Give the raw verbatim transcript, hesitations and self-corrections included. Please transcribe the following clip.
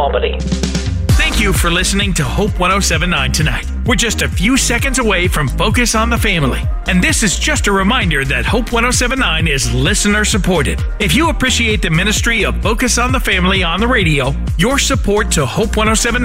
Albany. Thank you for listening to Hope one oh seven point nine tonight. We're just a few seconds away from Focus on the Family. And this is just a reminder that Hope one oh seven point nine is listener supported. If you appreciate the ministry of Focus on the Family on the radio, your support to Hope one oh seven point nine